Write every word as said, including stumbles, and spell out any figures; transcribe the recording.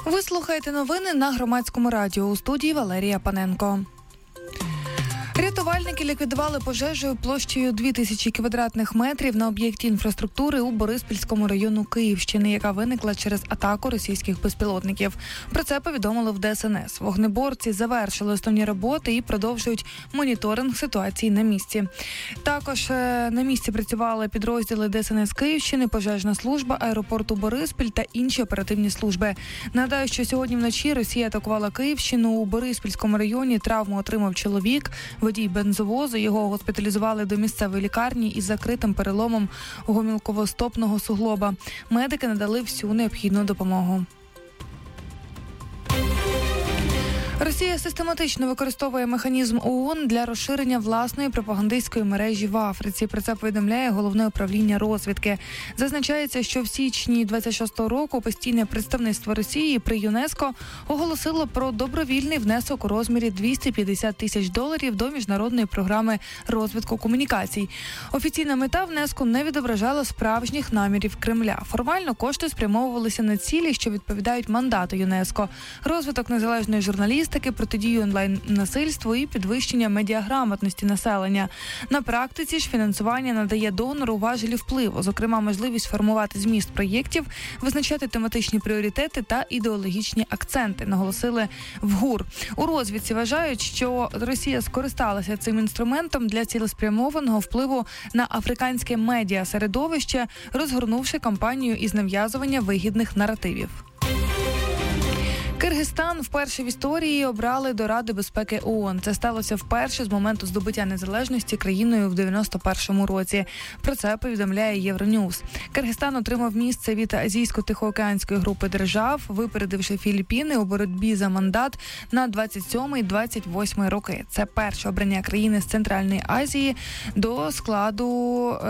Ви слухаєте новини на Громадському радіо. У студії Валерія Паненко. Рятувальники ліквідували пожежу площею дві тисячі квадратних метрів на об'єкті інфраструктури у Бориспільському району Київщини, яка виникла через атаку російських безпілотників. Про це повідомили в Д С Н С. Вогнеборці завершили основні роботи і продовжують моніторинг ситуації на місці. Також на місці працювали підрозділи Д С Н С Київщини, пожежна служба, аеропорту Бориспіль та інші оперативні служби. Нагадаю, що сьогодні вночі Росія атакувала Київщину. У Бориспільському районі травму отримав чоловік, водій бензовозу. Його госпіталізували до місцевої лікарні із закритим переломом гомілково-стопного суглоба. Медики надали всю необхідну допомогу. Росія систематично використовує механізм О О Н для розширення власної пропагандистської мережі в Африці. Про це повідомляє Головне управління розвідки. Зазначається, що в січні двадцять шостого року постійне представництво Росії при ЮНЕСКО оголосило про добровільний внесок у розмірі двісті п'ятдесят тисяч доларів до міжнародної програми розвитку комунікацій. Офіційна мета внеску не відображала справжніх намірів Кремля. Формально кошти спрямовувалися на цілі, що відповідають мандату ЮНЕСКО: розвиток незалежної журналістики, протидію онлайн-насильству і підвищення медіаграмотності населення. На практиці ж фінансування надає донору важелі впливу, зокрема можливість формувати зміст проєктів, визначати тематичні пріоритети та ідеологічні акценти, наголосили в ГУР. У розвідці вважають, що Росія скористалася цим інструментом для цілеспрямованого впливу на африканське медіа-середовище, розгорнувши кампанію із нав'язування вигідних наративів. Киргизстан вперше в історії обрали до Ради безпеки О О Н. Це сталося вперше з моменту здобуття незалежності країною в дев'яносто першому році. Про це повідомляє Євроньюз. Киргизстан отримав місце від Азійсько-Тихоокеанської групи держав, випередивши Філіппіни у боротьбі за мандат на двадцять сьомий - двадцять восьмий роки. Це перше обрання країни з Центральної Азії до складу